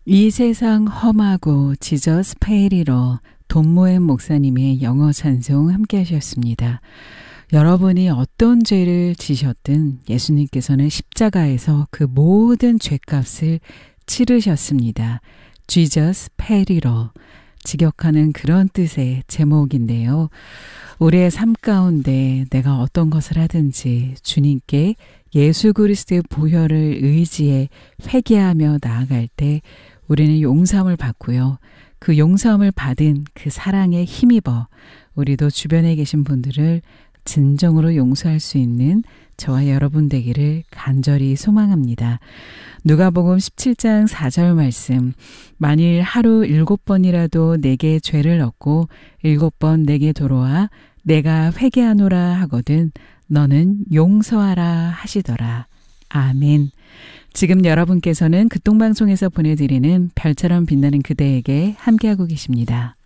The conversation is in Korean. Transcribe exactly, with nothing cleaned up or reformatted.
이 세상 험하고 지저스 페이리러 돈모엔 목사님의 영어 찬송 함께 하셨습니다. 여러분이 어떤 죄를 지셨든 예수님께서는 십자가에서 그 모든 죄값을 치르셨습니다. Jesus 페리러, 직역하는 그런 뜻의 제목인데요. 우리의 삶 가운데 내가 어떤 것을 하든지 주님께 예수 그리스도의 보혈을 의지해 회개하며 나아갈 때 우리는 용서함을 받고요. 그 용서함을 받은 그 사랑에 힘입어 우리도 주변에 계신 분들을 진정으로 용서할 수 있는 저와 여러분 되기를 간절히 소망합니다. 누가복음 십칠 장 사 절 말씀, 만일 하루 일곱 번이라도 내게 죄를 얻고 일곱 번 내게 돌아와 내가 회개하노라 하거든 너는 용서하라 하시더라. 아멘. 지금 여러분께서는 극동방송에서 보내드리는 별처럼 빛나는 그대에게 함께하고 계십니다.